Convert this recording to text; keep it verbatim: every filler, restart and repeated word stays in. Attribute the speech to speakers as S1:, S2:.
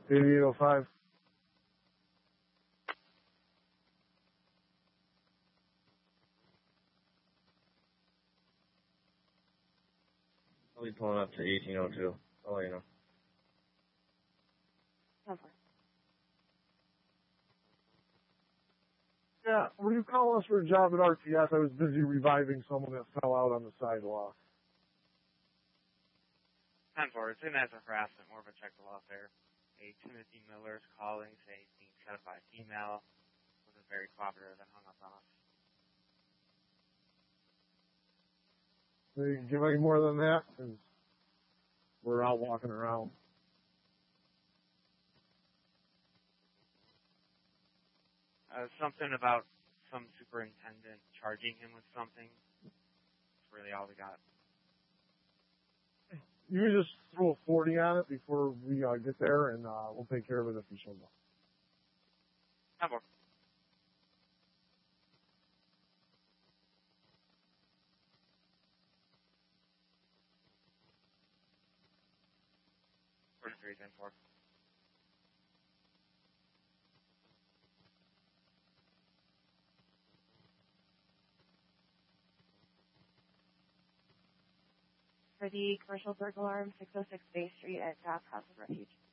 S1: eighty-eight oh five.
S2: I'll be pulling up to eighteen oh two. I'll let you know.
S3: Over.
S1: Yeah, were you calling us for a job at R T S? I was busy reviving someone that fell out on the sidewalk.
S4: ten four, it's an as a harassment, more of a check the welfare. A Timothy Miller's calling, saying he's being shut up by a female. Wasn't very cooperative and hung up on us.
S1: So you can give any more than that? Because we're out walking around.
S4: Uh, something about some superintendent charging him with something. That's really all we got.
S1: You can just throw a forty on it before we uh, get there, and uh, we'll take care of it if he shows up.
S4: ten four. forty-three, ten four.
S3: For the commercial burglar alarm, six oh six Bay Street at Dobbs House of Refuge.